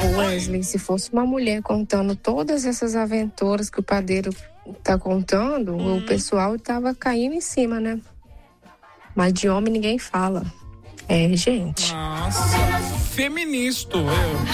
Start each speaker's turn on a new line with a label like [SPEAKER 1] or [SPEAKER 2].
[SPEAKER 1] Wesley, se fosse uma mulher contando todas essas aventuras que o padeiro tá contando, o pessoal tava caindo em cima, né? Mas de homem ninguém fala. É, gente.
[SPEAKER 2] Nossa, feminista.